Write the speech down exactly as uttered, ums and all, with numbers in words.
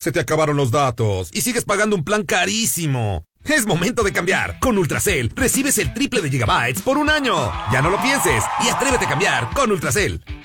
Se te acabaron los datos y sigues pagando un plan carísimo. Es momento de cambiar. Con Ultracel recibes el triple de gigabytes por un año. Ya no lo pienses y atrévete a cambiar con Ultracel.